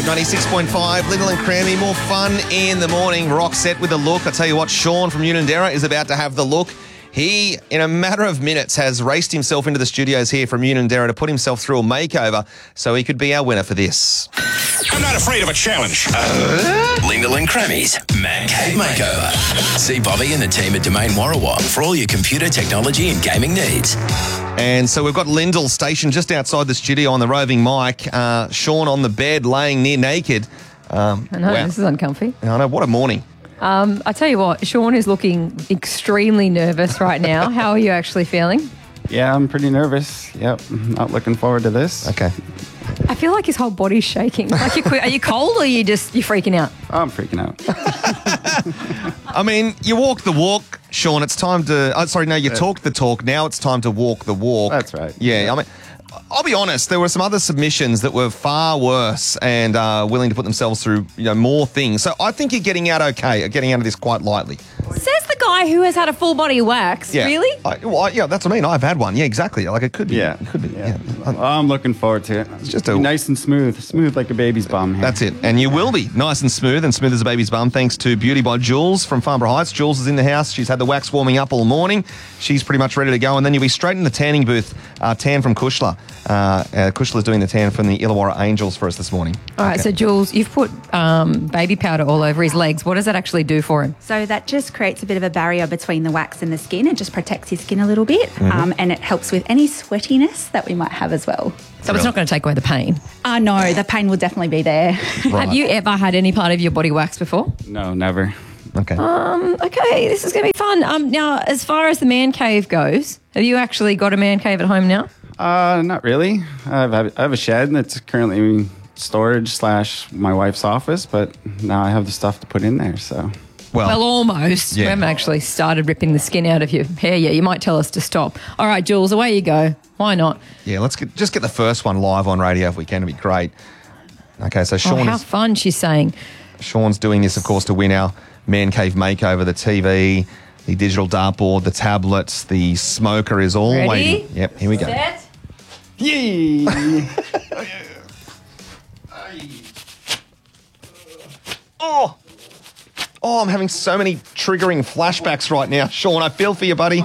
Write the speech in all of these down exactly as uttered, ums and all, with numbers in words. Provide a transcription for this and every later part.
Wave ninety-six point five, Lyndall and Crammy, more fun in the morning. Rock set with the look. I tell you what, Sean from Unanderra is about to have the look. He, in a matter of minutes, has raced himself into the studios here from Unanderra to put himself through a makeover so he could be our winner for this. I'm not afraid of a challenge. Uh, Lyndall and Crammy's Man Cave Makeover. See Bobby and the team at Domain Warrawong for all your computer technology and gaming needs. And so we've got Lyndall stationed just outside the studio on the roving mic. Uh, Sean on the bed, laying near naked. Um, I know, wow. this is uncomfy. I know, what a morning. Um, I tell you what, Sean is looking extremely nervous right now. How are you actually feeling? Yeah, I'm pretty nervous. Yep, not looking forward to this. Okay. I feel like his whole body's shaking. Like, you're, are you cold or are you just you're freaking out? I'm freaking out. I mean, you walk the walk, Sean. It's time to. Oh, sorry, no, you talk the talk. Now it's time to walk the walk. That's right. Yeah, I mean, I'll be honest. There were some other submissions that were far worse and uh, willing to put themselves through, you know, more things. So I think you're getting out okay. Getting out of this quite lightly. Says the guy who has had a full body wax. Yeah. Really? I, well, I, yeah, that's what I mean. I've had one. Yeah, exactly. Like it could be. Yeah, It could be. Yeah. yeah. Oh, I'm looking forward to it. It's just a- nice and smooth, smooth like a baby's bum. Here. That's it. And you will be nice and smooth and smooth as a baby's bum thanks to Beauty by Jules from Farnborough Heights. Jules is in the house. She's had the wax warming up all morning. She's pretty much ready to go. And then you'll be straight in the tanning booth, uh, tan from Kushla. Uh, uh, Kushla's doing the tan from the Illawarra Angels for us this morning. All right, Okay. so Jules, you've put um, baby powder all over his legs. What does that actually do for him? So that just creates a bit of a barrier between the wax and the skin. It just protects his skin a little bit, Mm-hmm. um, and it helps with any sweatiness that we might have as well. So it's not going to take away the pain. Uh, no, the pain will definitely be there. Right. Have you ever had any part of your body waxed before? No, never. Okay. Um, okay, this is going to be fun. Um, now, as far as the man cave goes, have you actually got a man cave at home now? Uh, not really. I have, I have a shed that's currently storage slash my wife's office, but now I have the stuff to put in there. So. Well, Well, almost. yeah. We haven't actually started ripping the skin out of your hair yet. You might tell us to stop. All right, Jules, away you go. Why not? yeah, let's get, just get the first one live on radio if we can. It'd be great. Okay, so Oh, Sean how is, fun, she's saying. Sean's doing this, of course, to win our Man Cave Makeover. The T V, the digital dartboard, the tablets, the smoker is all Ready? waiting. Yep, here we go. Set. Yay! Oh, oh, I'm having so many triggering flashbacks right now. Sean, I feel for you, buddy.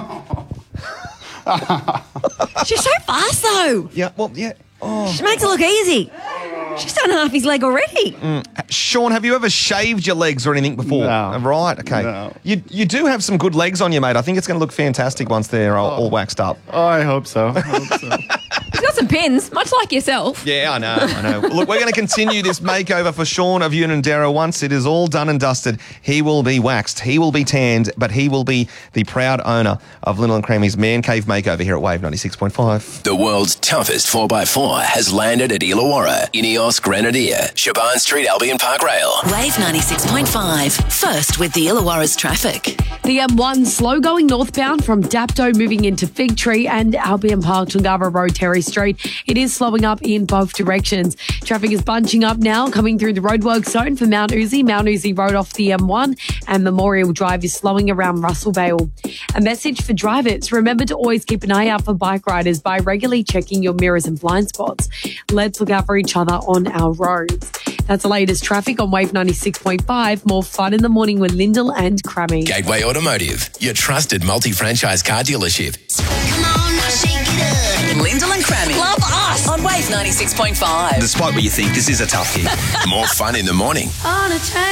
She's so fast, though. Yeah, well, yeah. Oh. She makes it look easy. She's done half his leg already. Sean, have you ever shaved your legs or anything before? No. Right, okay. No. You you do have some good legs on you, mate. I think it's going to look fantastic once they're all, all waxed up. Oh, I hope so. I hope so. She's got some pins, much like yourself. Yeah, I know, I know. Look, we're going to continue this makeover for Sean of Unanderra. Once it is all done and dusted, he will be waxed, he will be tanned, but he will be the proud owner of Lyndall and Crammy's Man Cave Makeover here at Wave ninety-six point five. The world's toughest four by four has landed at Illawarra, Ineos Grenadier, Shaban Street Albion Park Rail. Wave ninety-six point five. First with the Illawarra's traffic. The M one slow going northbound from Dapto moving into Fig Tree and Albion Park, Tungava Road, Terry Street. It is slowing up in both directions. Traffic is bunching up now coming through the roadworks zone for Mount Uzi, Mount Uzi Road off the M one, and Memorial Drive is slowing around Russell Vale. A message for drivers: remember to always keep an eye out for bike riders by regularly checking your mirrors and blind spots. Let's look out for each other on our roads. That's the latest traffic on Wave ninety-six point five. More fun in the morning with Lyndall and Crammy. Gateway Automotive, your trusted multi-franchise car dealership. Come on, now shake it up. Lyndall and Crammy. Love us on Wave ninety-six point five. Despite what you think, this is a tough gig. More fun in the morning. On a train.